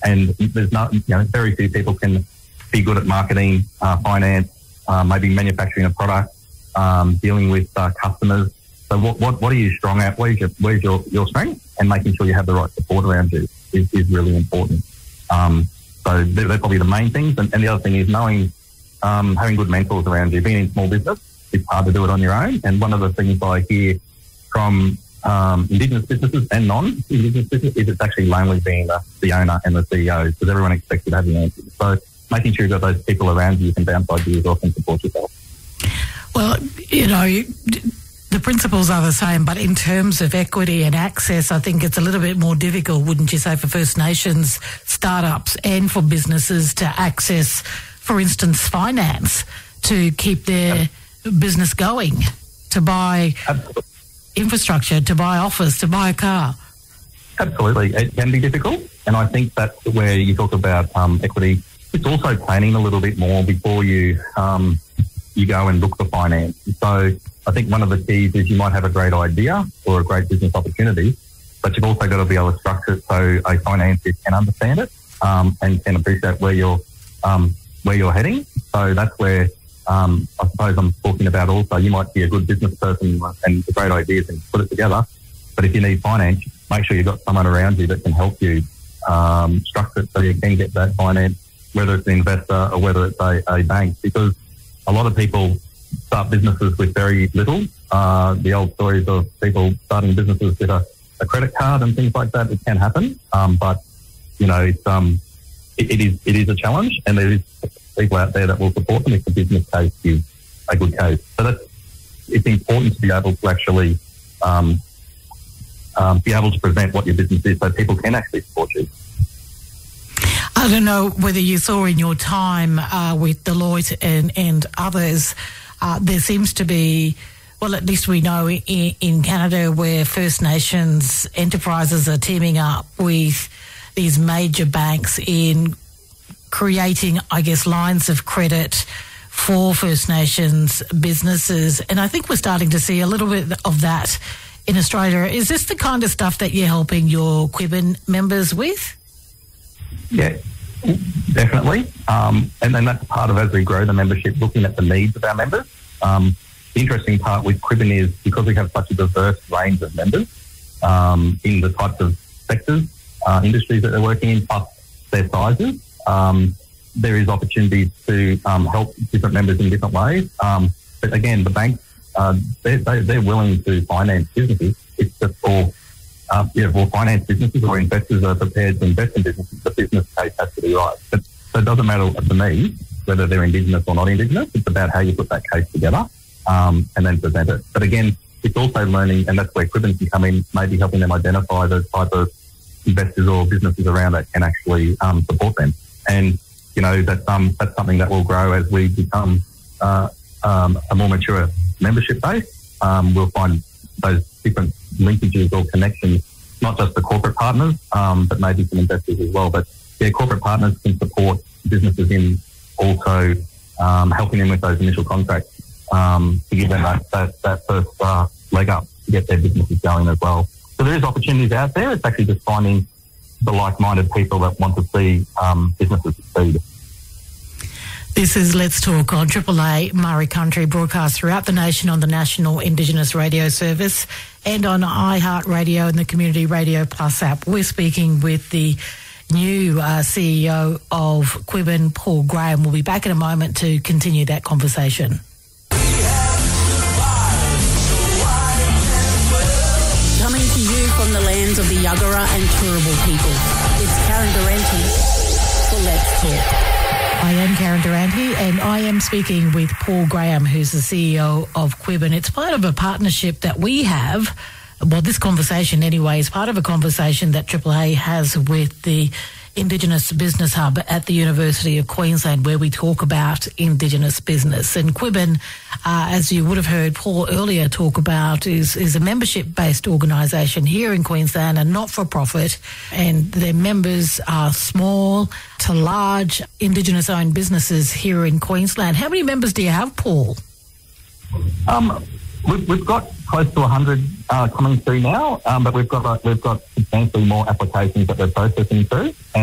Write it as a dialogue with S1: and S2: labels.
S1: And there's very few people can be good at marketing, finance, maybe manufacturing a product, dealing with customers. So what are you strong at? Where's your strength? And making sure you have the right support around you is really important. So they're probably the main things. And the other thing is knowing, having good mentors around you. Being in small business, it's hard to do it on your own. And one of the things I hear from Indigenous businesses and non-Indigenous businesses is it's actually lonely being the owner and the CEO, because everyone expects you to have the answers. So making sure you've got those people around you can bounce ideas off and support yourself.
S2: Well, the principles are the same, but in terms of equity and access, I think it's a little bit more difficult, wouldn't you say, for First Nations startups and for businesses to access, for instance, finance to keep their business going, to buy infrastructure, to buy office, to buy a car?
S1: Absolutely. It can be difficult, and I think that's where you talk about equity. It's also planning a little bit more before you go and look for finance. So I think one of the keys is you might have a great idea or a great business opportunity, but you've also got to be able to structure it so a financier can understand it and can appreciate where you're heading. So that's where I suppose I'm talking about also. You might be a good business person and great ideas and put it together, but if you need finance, make sure you've got someone around you that can help you structure it so you can get that finance, whether it's an investor or whether it's a bank, because a lot of people start businesses with very little. The old stories of people starting businesses with a credit card and things like that, it can happen. But it is a challenge, and there is people out there that will support them if the business case is a good case. So it's important to be able to actually be able to present what your business is so people can actually support you.
S2: I don't know whether you saw in your time with Deloitte and others, there seems to be, well, at least we know in Canada, where First Nations enterprises are teaming up with these major banks in creating, I guess, lines of credit for First Nations businesses. And I think we're starting to see a little bit of that in Australia. Is this the kind of stuff that you're helping your Quibbin members with?
S1: Yeah, definitely. And then that's part of, as we grow the membership, looking at the needs of our members. The interesting part with Quibbin is because we have such a diverse range of members in the types of sectors, industries that they're working in, plus their sizes, there is opportunities to help different members in different ways. But again, the banks, they're willing to finance businesses. It's just for finance businesses, or investors are prepared to invest in businesses. The business case has to be right. So it doesn't matter to me whether they're Indigenous or not Indigenous. It's about how you put that case together and then present it. But again, it's also learning, and that's where Quibbin can come in, maybe helping them identify the type of investors or businesses around that can actually support them. And that's something that will grow as we become a more mature membership base. We'll find those different linkages or connections, not just the corporate partners, but maybe some investors as well. But yeah, corporate partners can support businesses in also helping them with those initial contracts to give them that first leg up to get their businesses going as well. So there is opportunities out there. It's actually just finding the like-minded people that want to see businesses succeed.
S2: This is Let's Talk on Triple A Murray Country, broadcast throughout the nation on the National Indigenous Radio Service and on iHeartRadio and the Community Radio Plus app. We're speaking with the new CEO of Quibbin, Paul Graham. We'll be back in a moment to continue that conversation.
S3: Coming to you from the lands of the Yuggera and Turrbal people, it's Karen Durante for Let's Talk.
S2: I am Karen Durante, and I am speaking with Paul Graham, who's the CEO of Quibbin. It's part of a partnership that we have. Well, this conversation anyway is part of a conversation that AAA has with the Indigenous Business Hub at the University of Queensland, where we talk about Indigenous business. And Quibbin, as you would have heard Paul earlier talk about, is a membership-based organisation here in Queensland, and not-for-profit, and their members are small to large Indigenous-owned businesses here in Queensland. How many members do you have, Paul?
S1: We've got close to 100 coming through now, but we've got substantially more applications that we're processing through.